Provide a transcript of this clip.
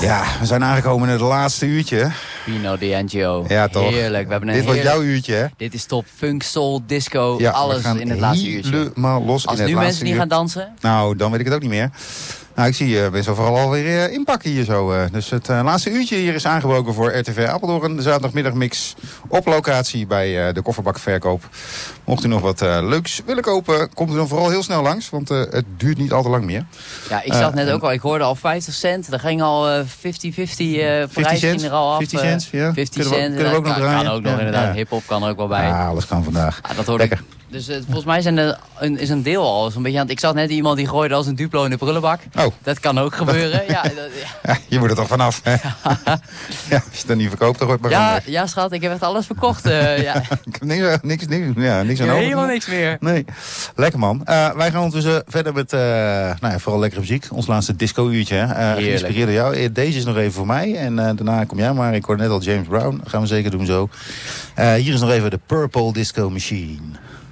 Ja, we zijn aangekomen in het laatste uurtje. Pino D'Angelo. Ja, toch. Heerlijk. We hebben een Dit wordt jouw uurtje, hè? Dit is top. Funk, soul, disco, Ja, alles in het laatste uurtje. Helemaal los Als in het nu laatste mensen niet uur. gaan dansen? Nou, dan weet ik het ook niet meer. Nou, ik zie best wel vooral alweer inpakken hier zo. Dus het laatste uurtje hier is aangebroken voor RTV Apeldoorn. De zaterdagmiddagmix op locatie bij de kofferbakverkoop. Mocht u nog wat leuks willen kopen, komt u dan vooral heel snel langs. Want het duurt niet al te lang meer. Ja, ik zag net ook al, ik hoorde al 50 cent. Er ging al 50-50 prijs ging er al af. 50 cent, ja. 50 Kunnen cent. we ook nog draaien? Kan ook nog, Ja, inderdaad. ja. Hip-hop kan er ook wel bij. Ja, alles kan vandaag. Ja, dat hoorde ik. Lekker. Dus volgens mij is een deel al zo'n beetje aan het... Ik zag net iemand die gooide als een Duplo in de prullenbak. Oh. Dat kan ook gebeuren. Ja, Ja, je moet er toch vanaf, hè? Ja, als je het dan niet verkoopt, dan gooit het maar gewoon weg. ja, schat, ik heb echt alles verkocht. Ja. Ik heb niks aan over. Helemaal niks meer. Nee, lekker man. Wij gaan ondertussen verder met vooral lekkere muziek. Ons laatste disco-uurtje. Geïnspireerd door jou. Deze is nog even voor mij. En daarna kom jij maar. Ik hoorde net al James Brown. Dat gaan we zeker doen zo. Hier is nog even de Purple Disco Machine.